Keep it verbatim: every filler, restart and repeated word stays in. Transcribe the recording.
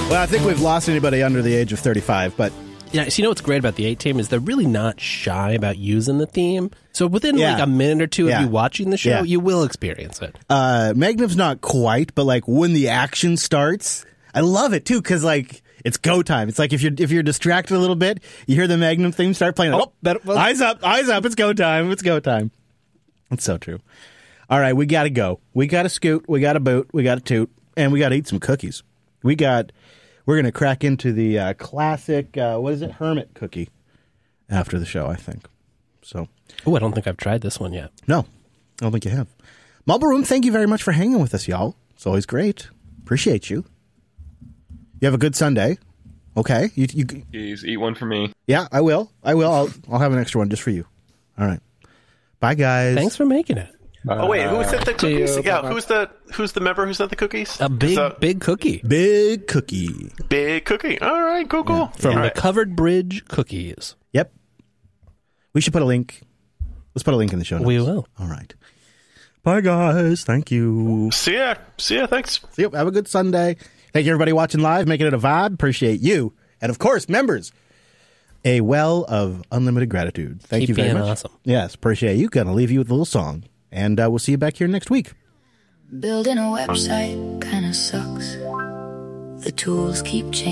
Well, I think we've lost anybody under the age of thirty-five, but... Yeah, so you know what's great about the A-Team is they're really not shy about using the theme. So within Yeah. like a minute or two Yeah. of you watching the show, Yeah. you will experience it. Uh, Magnum's not quite, but like when the action starts, I love it too, because like it's go time. It's like if you're if you're distracted a little bit, you hear the Magnum theme start playing. Oh, better, eyes up, eyes up! It's go time. It's go time. It's so true. All right, we got to go. We got to scoot. We got to boot. We got to toot, and we got to eat some cookies. We got. We're gonna crack into the uh, classic. Uh, what is it, Hermit cookie? After the show, I think. So. Oh, I don't think I've tried this one yet. No, I don't think you have. Marble Room, thank you very much for hanging with us, y'all. It's always great. Appreciate you. You have a good Sunday. Okay. You, you, Please eat one for me. yeah, I will. I will. I'll, I'll have an extra one just for you. All right. Bye, guys. Thanks for making it. Oh wait, who sent the cookies? you. Yeah, Bye-bye. who's the who's the member who sent the cookies? A big, So- big cookie Big cookie. big cookie. All right, cool, cool. from All the right. Covered Bridge Cookies. Yep. We should put a link. Let's put a link in the show notes. We will. All right. Bye, guys. Thank you. See ya. See ya. Thanks. See you. Have a good Sunday. Thank you, everybody watching live, making it a vibe. Appreciate you. And, of course, members, a well of unlimited gratitude. Thank Keep you very being much. awesome. Yes, appreciate you. Going to leave you with a little song. And uh, we'll see you back here next week. Building a website kinda sucks. The tools keep changing.